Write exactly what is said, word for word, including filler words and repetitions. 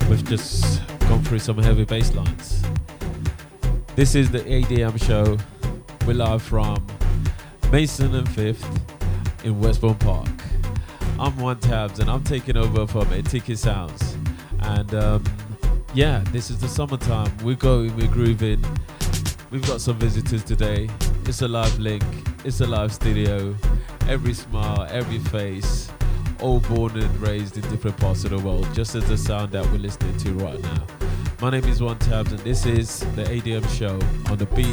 We've just gone through some heavy bass lines. This is the A D M show. We're live from Mason and Fifth in Westbourne Park. I'm One Tabs and I'm taking over from Etiki Sounds. And um, yeah, this is the summertime. We're going, we're grooving. We've got some visitors today. It's a live link. It's a live studio. Every smile, every face, all born and raised in different parts of the world, just as the sound that we're listening to right now. My name is One Tabs and this is the A D M show on the beat.